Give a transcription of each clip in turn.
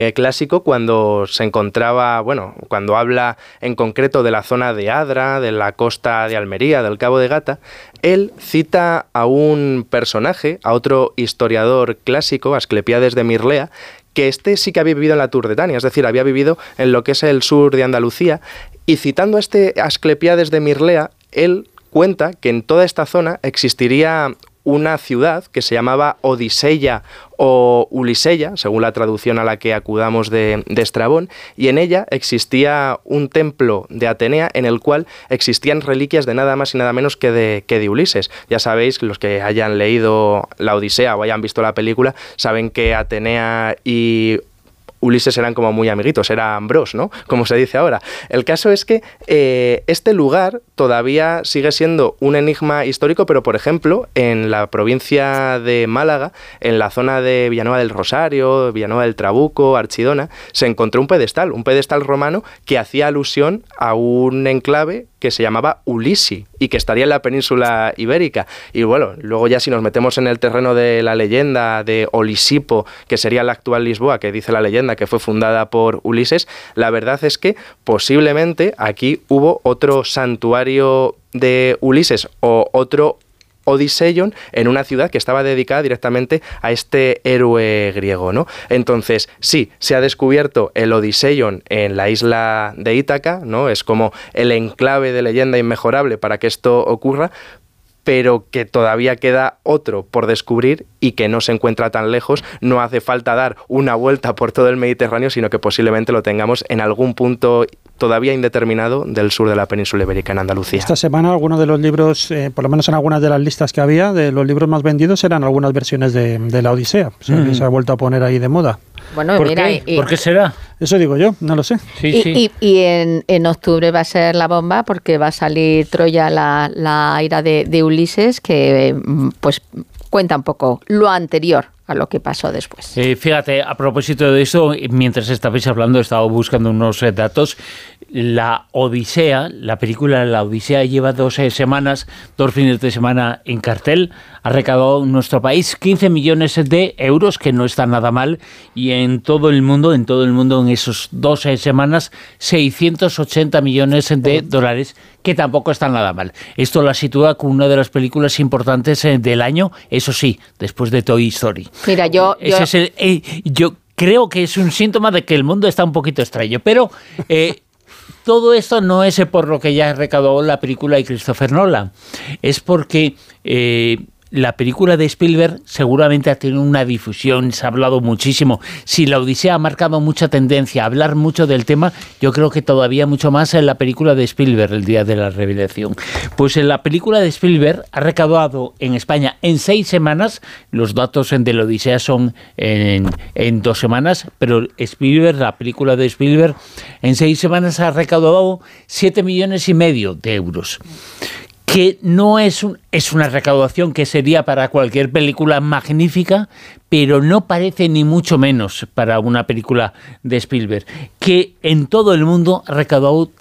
clásico cuando se encontraba, cuando habla en concreto de la zona de Adra, de la costa de Almería, del Cabo de Gata, él cita a un personaje, a otro historiador clásico, Asclepíades de Mirlea, que este sí que había vivido en la Turdetania, es decir, había vivido en lo que es el sur de Andalucía, y citando a este Asclepíades de Mirlea, él cuenta que en toda esta zona existiría una ciudad que se llamaba Odiseia o Uliseia, según la traducción a la que acudamos de Estrabón, y en ella existía un templo de Atenea en el cual existían reliquias de nada más y nada menos que de Ulises. Ya sabéis, los que hayan leído la Odisea o hayan visto la película, saben que Atenea y Ulises eran como muy amiguitos, eran bros, ¿no? Como se dice ahora. El caso es que este lugar todavía sigue siendo un enigma histórico, pero por ejemplo, en la provincia de Málaga, en la zona de Villanueva del Rosario, Villanueva del Trabuco, Archidona, se encontró un pedestal romano que hacía alusión a un enclave que se llamaba Ulisi y que estaría en la península ibérica. Y bueno, luego ya si nos metemos en el terreno de la leyenda de Olisipo, que sería la actual Lisboa, que dice la leyenda que fue fundada por Ulises, la verdad es que posiblemente aquí hubo otro santuario de Ulises o otro Odiseion en una ciudad que estaba dedicada directamente a este héroe griego, ¿no? Entonces, sí, se ha descubierto el Odiseion en la isla de Ítaca, ¿no? Es como el enclave de leyenda inmejorable para que esto ocurra, pero que todavía queda otro por descubrir y que no se encuentra tan lejos. No hace falta dar una vuelta por todo el Mediterráneo, sino que posiblemente lo tengamos en algún punto todavía indeterminado del sur de la península ibérica, en Andalucía. Esta semana algunos de los libros, por lo menos en algunas de las listas que había, de los libros más vendidos eran algunas versiones de la Odisea. O sea, que se ha vuelto a poner ahí de moda. Bueno, ¿Por mira, qué? ¿Por qué será? Eso digo yo, no lo sé. Sí. Y en octubre va a ser la bomba porque va a salir Troya, la ira de Ulises, que pues cuenta un poco lo anterior a lo que pasó después. Fíjate, a propósito de eso, mientras estabais hablando, he estado buscando unos datos. La Odisea, la película La Odisea, lleva 2 semanas, 2 fines de semana en cartel. Ha recaudado en nuestro país 15 millones de euros, que no está nada mal, y en todo el mundo en esos 2 semanas, 680 millones de dólares, que tampoco está nada mal. Esto la sitúa como una de las películas importantes del año, eso sí, después de Toy Story. Mira, yo creo que es un síntoma de que el mundo está un poquito extraño, pero todo esto no es por lo que ya recaudó la película de Christopher Nolan, es porque la película de Spielberg seguramente ha tenido una difusión, se ha hablado muchísimo. Si la Odisea ha marcado mucha tendencia a hablar mucho del tema, yo creo que todavía mucho más en la película de Spielberg, El Día de la Revelación. Pues en la película de Spielberg ha recaudado en España en 6 semanas, los datos de la Odisea son en 2 semanas, pero Spielberg, la película de Spielberg, en 6 semanas ha recaudado 7,5 millones de euros. Que no es una recaudación que sería para cualquier película magnífica, pero no parece ni mucho menos para una película de Spielberg, que en todo el mundo ha recaudado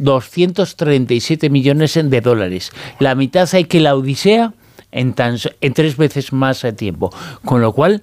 237 millones de dólares. La mitad hay que la Odisea en 3 veces más tiempo. Con lo cual,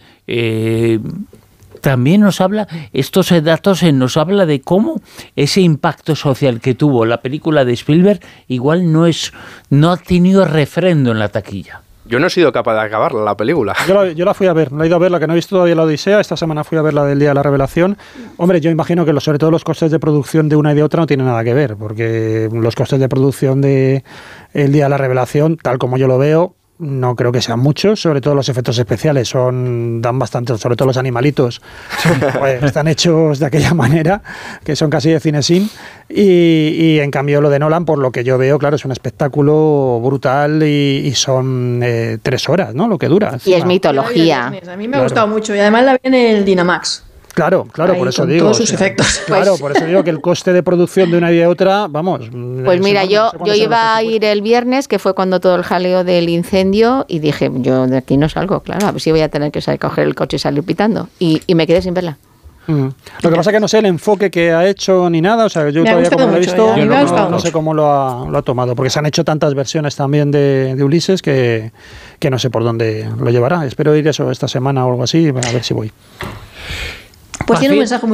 también nos habla, estos datos nos habla de cómo ese impacto social que tuvo la película de Spielberg igual no ha tenido refrendo en la taquilla. Yo no he sido capaz de acabar la película. Yo la fui a ver, la he ido a ver, la que no he visto todavía, la Odisea. Esta semana fui a ver la del Día de la Revelación. Hombre, yo imagino que sobre todo los costes de producción de una y de otra no tienen nada que ver, porque los costes de producción de El Día de la Revelación, tal como yo lo veo, no creo que sean muchos, sobre todo los efectos especiales dan bastante, sobre todo los animalitos pues, están hechos de aquella manera que son casi de cinesín y en cambio lo de Nolan, por lo que yo veo, claro, es un espectáculo brutal y son 3 horas, ¿no? Lo que dura. Encima. Y es mitología. A mí me ha gustado mucho y además la vi en el Dynamax. Claro, ahí, por eso con digo. Todos sus efectos. Claro, por eso digo que el coste de producción de una y de otra, vamos. Pues mira, yo iba a ir el viernes, que fue cuando todo el jaleo del incendio, y dije, yo de aquí no salgo, claro, a ver si voy a tener que coger el coche y salir pitando. Y me quedé sin verla. Lo que pasa es que no sé el enfoque que ha hecho ni nada, o sea, yo todavía como lo he visto, no sé cómo lo ha tomado, porque se han hecho tantas versiones también de Ulises que no sé por dónde lo llevará. Espero ir eso esta semana o algo así, a ver si voy. Pues tiene un mensaje muy